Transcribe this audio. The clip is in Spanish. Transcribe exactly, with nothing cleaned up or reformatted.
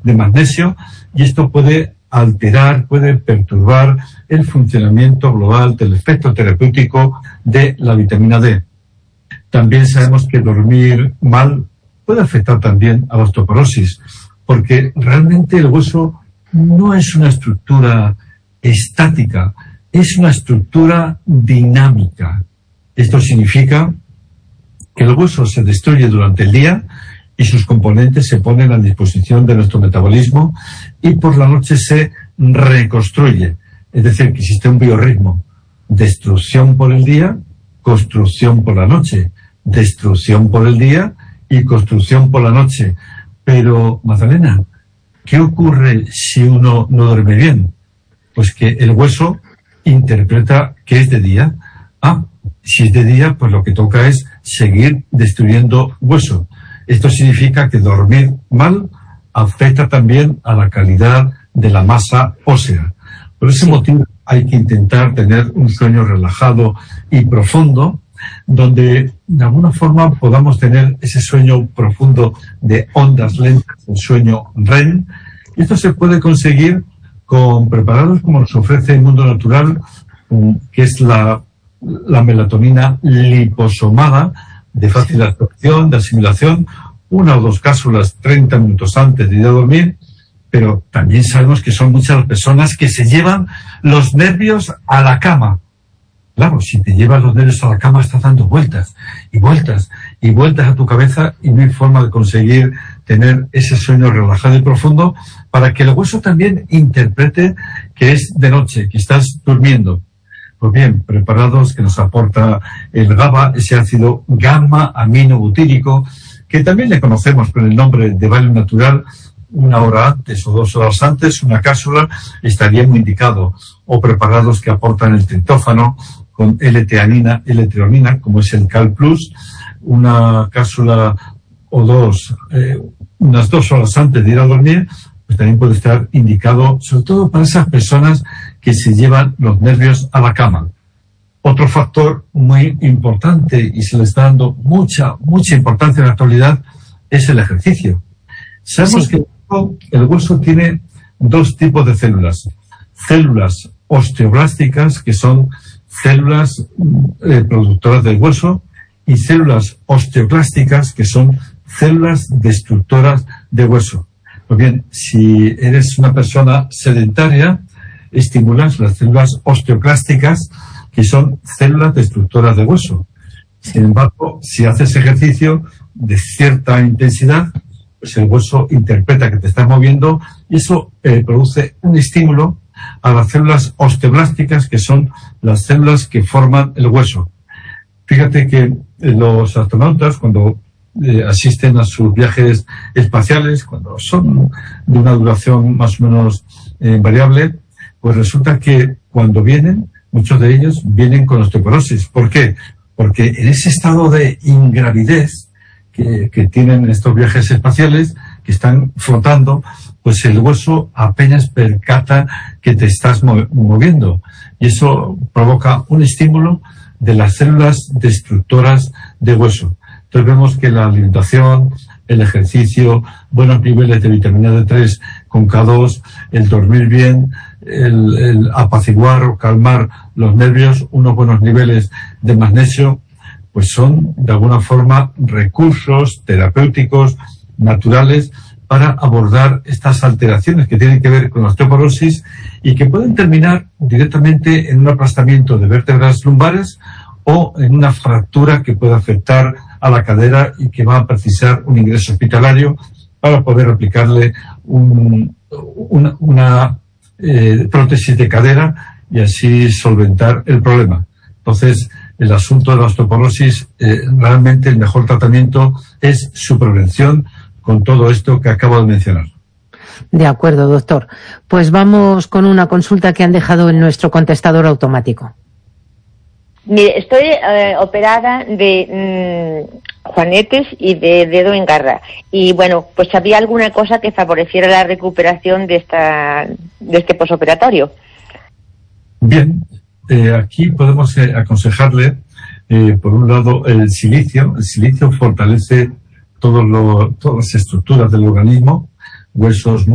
de magnesio, y esto puede alterar, puede perturbar el funcionamiento global del efecto terapéutico de la vitamina D. También sabemos que dormir mal puede afectar también a la osteoporosis, porque realmente el hueso no es una estructura estática, es una estructura dinámica. Esto significa que el hueso se destruye durante el día y sus componentes se ponen a disposición de nuestro metabolismo, y por la noche se reconstruye. Es decir, que existe un biorritmo: destrucción por el día, construcción por la noche, destrucción por el día y construcción por la noche. Pero, Magdalena, ¿qué ocurre si uno no duerme bien? Pues que el hueso interpreta que es de día. Ah, si es de día, pues lo que toca es seguir destruyendo hueso. Esto significa que dormir mal afecta también a la calidad de la masa ósea. Por ese motivo hay que intentar tener un sueño relajado y profundo, donde de alguna forma podamos tener ese sueño profundo de ondas lentas, el sueño R E M. Y esto se puede conseguir con preparados como nos ofrece el mundo natural, que es la, la melatonina liposomada, de fácil absorción, de asimilación, una o dos cápsulas treinta minutos antes de ir a dormir. Pero también sabemos que son muchas las personas que se llevan los nervios a la cama. Claro, si te llevas los nervios a la cama, estás dando vueltas y vueltas y vueltas a tu cabeza, y no hay forma de conseguir tener ese sueño relajado y profundo para que el hueso también interprete que es de noche, que estás durmiendo. Pues bien, preparados que nos aporta el GABA, ese ácido gamma-aminobutírico, que también le conocemos con el nombre de Valium Natural. Una hora antes o dos horas antes, una cápsula estaría muy indicado. O preparados que aportan el triptófano con L-teanina, L-treonina, como es el Cal Plus, una cápsula o dos, eh, unas dos horas antes de ir a dormir, pues también puede estar indicado, sobre todo para esas personas que se llevan los nervios a la cama. Otro factor muy importante, y se le está dando mucha, mucha importancia en la actualidad, es el ejercicio. Sabemos sí. que el hueso tiene dos tipos de células. Células osteoblásticas, que son células eh, productoras del hueso, y células osteoclásticas, que son células destructoras de hueso. Pues bien, si eres una persona sedentaria, estimulas las células osteoclásticas, que son células destructoras de hueso. Sin embargo, si haces ejercicio de cierta intensidad, pues el hueso interpreta que te estás moviendo, y eso eh, produce un estímulo a las células osteoblásticas, que son las células que forman el hueso. Fíjate que eh, los astronautas, cuando eh, asisten a sus viajes espaciales, cuando son de una duración más o menos eh, variable, pues resulta que cuando vienen, muchos de ellos vienen con osteoporosis. ¿Por qué? Porque en ese estado de ingravidez que, que tienen estos viajes espaciales, que están flotando, pues el hueso apenas percata que te estás moviendo. Y eso provoca un estímulo de las células destructoras de hueso. Entonces vemos que la alimentación, el ejercicio, buenos niveles de vitamina D tres con K dos, el dormir bien, el, el apaciguar o calmar los nervios, unos buenos niveles de magnesio, pues son de alguna forma recursos terapéuticos naturales para abordar estas alteraciones que tienen que ver con la osteoporosis y que pueden terminar directamente en un aplastamiento de vértebras lumbares o en una fractura que puede afectar a la cadera y que va a precisar un ingreso hospitalario para poder aplicarle un, una, una eh, prótesis de cadera y así solventar el problema. Entonces, el asunto de la osteoporosis, eh, realmente el mejor tratamiento es su prevención con todo esto que acabo de mencionar. De acuerdo, doctor. Pues vamos con una consulta que han dejado en nuestro contestador automático. Mire, estoy eh, operada de mmm, juanetes y de dedo en garra. Y bueno, pues había alguna cosa que favoreciera la recuperación de esta de este posoperatorio. Bien, eh, aquí podemos eh, aconsejarle, eh, por un lado, el silicio. El silicio fortalece todo lo, todas las estructuras del organismo, huesos,